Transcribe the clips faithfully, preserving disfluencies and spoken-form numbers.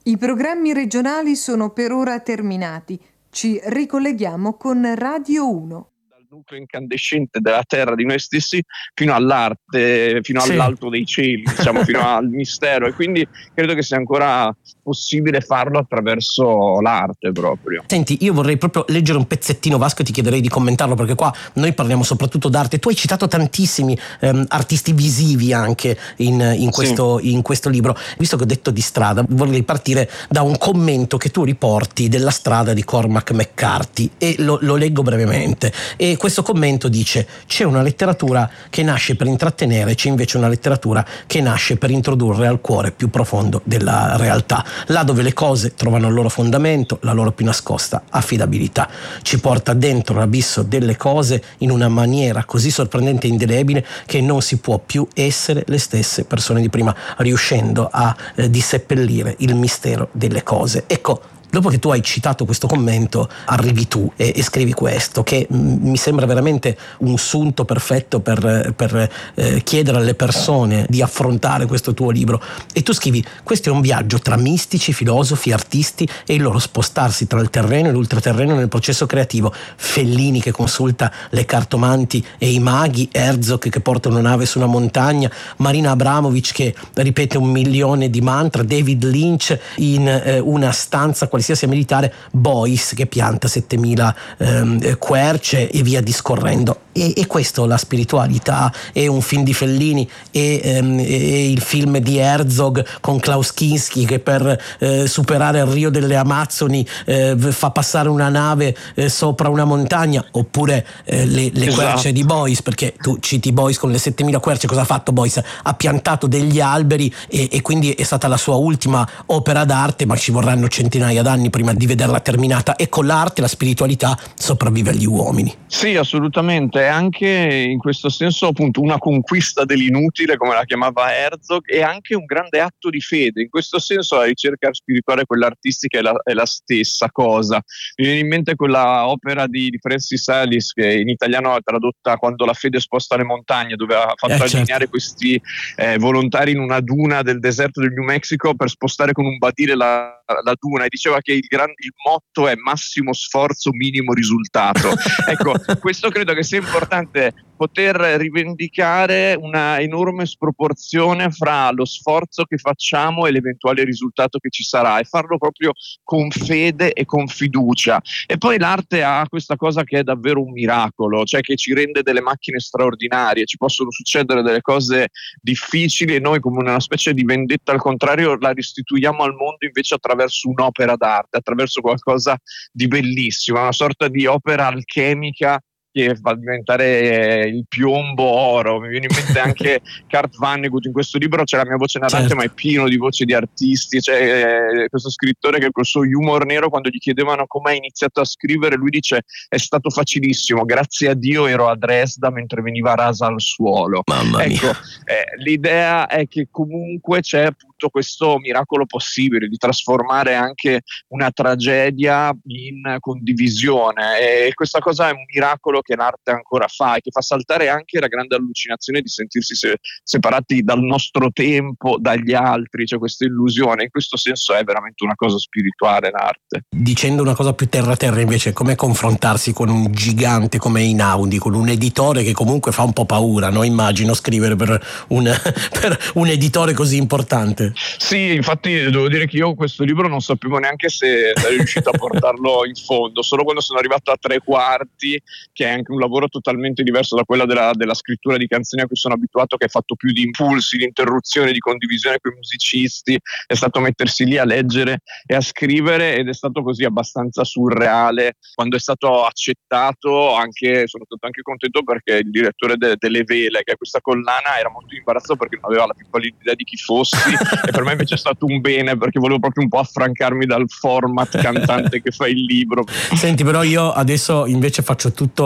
I programmi regionali sono per ora terminati. Ci ricolleghiamo con Radio uno. Dal nucleo incandescente della terra di noi stessi fino all'arte, fino Sì. all'alto dei cieli, diciamo, fino al mistero, e quindi credo che sia ancora possibile farlo attraverso l'arte proprio. Senti, io vorrei proprio leggere un pezzettino, Vasco, e ti chiederei di commentarlo, perché qua noi parliamo soprattutto d'arte. Tu hai citato tantissimi ehm, artisti visivi anche in, in, questo, sì. in questo libro. Visto che ho detto di strada, vorrei partire da un commento che tu riporti della strada di Cormac McCarthy, e lo, lo leggo brevemente. E questo commento dice: c'è una letteratura che nasce per intrattenere, c'è invece una letteratura che nasce per introdurre al cuore più profondo della realtà, là dove le cose trovano il loro fondamento, la loro più nascosta affidabilità. Ci porta dentro l'abisso delle cose in una maniera così sorprendente e indelebile che non si può più essere le stesse persone di prima, riuscendo a eh, disseppellire il mistero delle cose. Ecco, dopo che tu hai citato questo commento, arrivi tu e, e scrivi questo, che m- mi sembra veramente un sunto perfetto per, per eh, chiedere alle persone di affrontare questo tuo libro. E tu scrivi: questo è un viaggio tra mistici, filosofi, artisti e il loro spostarsi tra il terreno e l'ultraterreno nel processo creativo. Fellini che consulta le cartomanti e i maghi, Herzog che porta una nave su una montagna, Marina Abramovic che ripete un milione di mantra, David Lynch in eh, una stanza qualsiasi militare, Boyce che pianta settemila ehm, querce e via discorrendo. E, e questo, la spiritualità, è un film di Fellini, e, ehm, e il film di Herzog con Klaus Kinski che per eh, superare il Rio delle Amazzoni eh, fa passare una nave eh, sopra una montagna, oppure eh, le, le esatto. querce di Boyce, perché tu citi Boyce con le settemila querce. Cosa ha fatto Boyce? Ha piantato degli alberi e, e quindi è stata la sua ultima opera d'arte, ma ci vorranno centinaia d'anni prima di vederla terminata. E con l'arte la spiritualità sopravvive agli uomini. Sì, assolutamente. È anche in questo senso appunto una conquista dell'inutile, come la chiamava Herzog, e anche un grande atto di fede. In questo senso la ricerca spirituale, quella artistica, è la, è la stessa cosa. Mi viene in mente quella opera di, di Francis Alice, che in italiano è tradotta Quando la fede sposta le montagne, dove ha fatto eh, allineare certo. questi eh, volontari in una duna del deserto del New Mexico per spostare con un badile la, la duna, e diceva che il, gran, il motto è massimo sforzo, minimo risultato. Ecco, questo credo che sia importante, poter rivendicare una enorme sproporzione fra lo sforzo che facciamo e l'eventuale risultato che ci sarà, e farlo proprio con fede e con fiducia. E poi l'arte ha questa cosa che è davvero un miracolo, cioè che ci rende delle macchine straordinarie. Ci possono succedere delle cose difficili e noi, come una specie di vendetta al contrario, la restituiamo al mondo invece attraverso un'opera d'arte, attraverso qualcosa di bellissimo, una sorta di opera alchemica che fa diventare il piombo oro. Mi viene in mente anche Kurt Vonnegut. In questo libro c'è La mia voce narrante, certo. ma è pieno di voci di artisti. C'è eh, questo scrittore che col suo humor nero, quando gli chiedevano come ha iniziato a scrivere, lui dice: è stato facilissimo, grazie a Dio ero a Dresda mentre veniva rasa al suolo. Mamma ecco, mia. Eh, l'idea è che comunque c'è appunto questo miracolo possibile di trasformare anche una tragedia in condivisione, e questa cosa è un miracolo che l'arte ancora fa, e che fa saltare anche la grande allucinazione di sentirsi se- separati dal nostro tempo, dagli altri. C'è questa illusione. In questo senso è veramente una cosa spirituale l'arte. Dicendo una cosa più terra terra invece, com'è confrontarsi con un gigante come Einaudi, con un editore che comunque fa un po' paura, no? Immagino scrivere per un, per un editore così importante. Sì, infatti devo dire che io questo libro non sapevo neanche se sarei riuscito a portarlo in fondo, solo quando sono arrivato a tre quarti, che è anche un lavoro totalmente diverso da quella della, della scrittura di canzoni a cui sono abituato, che è fatto più di impulsi, di interruzione, di condivisione con i musicisti. È stato mettersi lì a leggere e a scrivere, ed è stato così abbastanza surreale. Quando è stato accettato, anche, sono stato anche contento, perché il direttore de, delle Vele, che è questa collana, era molto imbarazzato perché non aveva la più pallida idea di chi fossi, e per me invece è stato un bene, perché volevo proprio un po' affrancarmi dal format cantante che fa il libro. Senti, però io adesso invece faccio tutto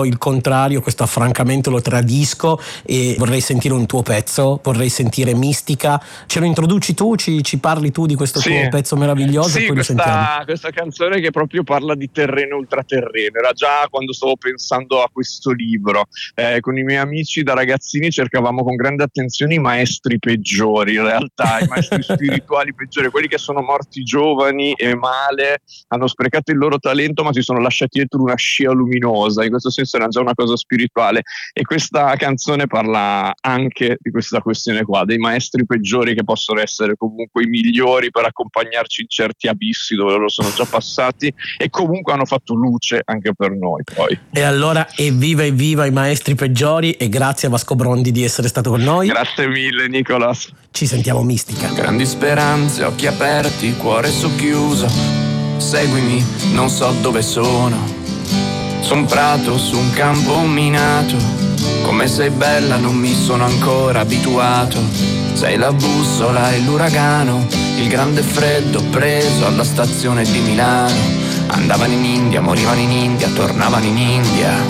il contrario, questo affrancamento lo tradisco e vorrei sentire un tuo pezzo, vorrei sentire Mistica. Ce lo introduci tu, ci, ci parli tu di questo sì. tuo pezzo meraviglioso sì, e poi questa, lo sentiamo. Questa canzone che proprio parla di terreno ultraterreno, era già quando stavo pensando a questo libro. Eh, con i miei amici da ragazzini cercavamo con grande attenzione i maestri peggiori, in realtà, i maestri spirituali peggiori, quelli che sono morti giovani e male, hanno sprecato il loro talento ma si sono lasciati dietro una scia luminosa, in questo senso era già una cosa spirituale, e questa canzone parla anche di questa questione qua, dei maestri peggiori che possono essere comunque i migliori per accompagnarci in certi abissi dove loro sono già passati e comunque hanno fatto luce anche per noi poi. E allora evviva evviva i maestri peggiori e grazie a Vasco Brondi di essere stato con noi. Grazie mille Nicolas. Ci sentiamo Mistica. Grandi speranze, occhi aperti, cuore socchiuso. Seguimi, non so dove sono. Su un prato, su un campo minato. Come sei bella, non mi sono ancora abituato. Sei la bussola e l'uragano, il grande freddo preso alla stazione di Milano. Andavano in India, morivano in India, tornavano in India.